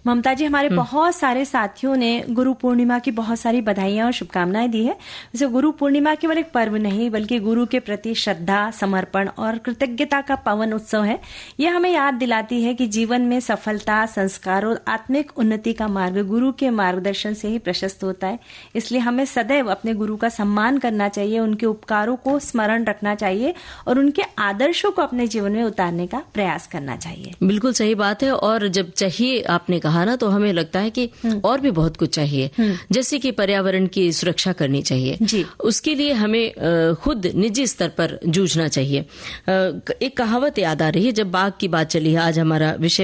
ममता जी, हमारे बहुत सारे साथियों ने गुरु पूर्णिमा की बहुत सारी बधाइयां और शुभकामनाएं दी है। जैसे गुरु पूर्णिमा केवल एक पर्व नहीं बल्कि गुरु के प्रति श्रद्धा, समर्पण और कृतज्ञता का पावन उत्सव है। यह हमें याद दिलाती है कि जीवन में सफलता, संस्कार और आत्मिक उन्नति का मार्ग गुरु के मार्गदर्शन से ही प्रशस्त होता है। इसलिए हमें सदैव अपने गुरु का सम्मान करना चाहिए, उनके उपकारों को स्मरण रखना चाहिए और उनके आदर्शों को अपने जीवन में उतारने का प्रयास करना चाहिए। बिल्कुल सही बात है। और जब चाहिए आपने कहा ना, तो हमें लगता है कि और भी बहुत कुछ चाहिए, जैसे कि पर्यावरण की सुरक्षा करनी चाहिए जी। उसके लिए हमें खुद निजी स्तर पर जूझना चाहिए। एक कहावत याद आ रही है, जब बाघ की बात चली है, आज हमारा विषय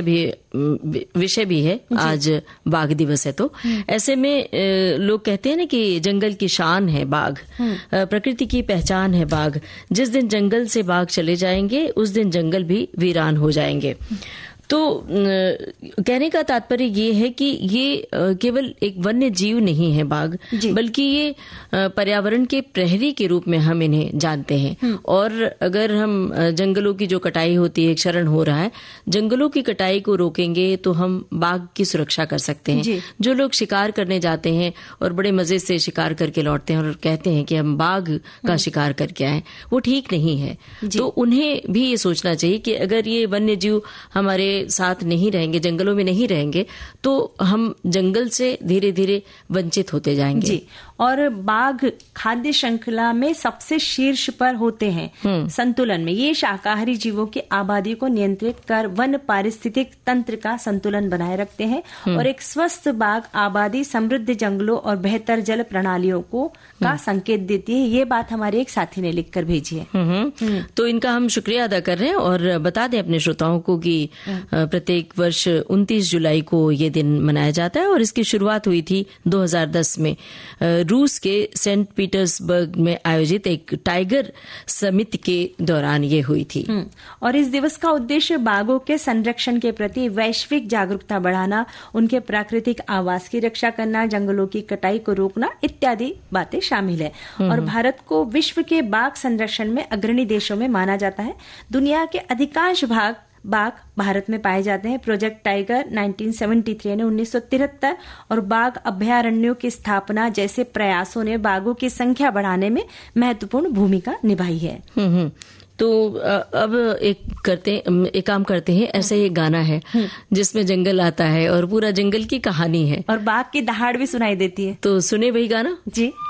भी है, आज बाघ दिवस है, तो ऐसे में लोग कहते हैं ना कि जंगल की शान है बाघ, प्रकृति की पहचान है बाघ। जिस दिन जंगल से बाघ चले जाएंगे उस दिन जंगल भी वीरान हो जाएंगे। तो कहने का तात्पर्य ये है कि ये केवल एक वन्य जीव नहीं है बाघ, बल्कि ये पर्यावरण के प्रहरी के रूप में हम इन्हें जानते हैं। और अगर हम जंगलों की जो कटाई होती है, क्षरण हो रहा है, जंगलों की कटाई को रोकेंगे तो हम बाघ की सुरक्षा कर सकते हैं। जो लोग शिकार करने जाते हैं और बड़े मजे से शिकार करके लौटते हैं और कहते हैं कि हम बाघ का शिकार करके आए, वो ठीक नहीं है। तो उन्हें भी ये सोचना चाहिए कि अगर ये वन्य जीव हमारे साथ नहीं रहेंगे, जंगलों में नहीं रहेंगे, तो हम जंगल से धीरे धीरे वंचित होते जाएंगे जी। और बाघ खाद्य श्रृंखला में सबसे शीर्ष पर होते हैं संतुलन में। ये शाकाहारी जीवों की आबादी को नियंत्रित कर वन पारिस्थितिक तंत्र का संतुलन बनाए रखते हैं। और एक स्वस्थ बाघ आबादी समृद्ध जंगलों और बेहतर जल प्रणालियों का संकेत देती है। ये बात हमारे एक साथी ने लिखकर भेजी है। तो इनका हम शुक्रिया अदा कर रहे हैं और बता दें अपने श्रोताओं को कि प्रत्येक वर्ष 29 जुलाई को ये दिन मनाया जाता है और इसकी शुरुआत हुई थी 2010 में रूस के सेंट पीटर्सबर्ग में आयोजित एक टाइगर समिट के दौरान ये हुई थी। और इस दिवस का उद्देश्य बाघों के संरक्षण के प्रति वैश्विक जागरूकता बढ़ाना, उनके प्राकृतिक आवास की रक्षा करना, जंगलों की कटाई को रोकना इत्यादि बातें शामिल है। और भारत को विश्व के बाघ संरक्षण में अग्रणी देशों में माना जाता है। दुनिया के अधिकांश बाघ भारत में पाए जाते हैं। प्रोजेक्ट टाइगर 1973 ने 1973 और बाघ अभयारण्यों की स्थापना जैसे प्रयासों ने बाघों की संख्या बढ़ाने में महत्वपूर्ण भूमिका निभाई है। तो अब एक काम करते हैं, ऐसे ही गाना है जिसमें जंगल आता है और पूरा जंगल की कहानी है और बाघ की दहाड़ भी सुनाई देती है। तो सुने वही गाना जी।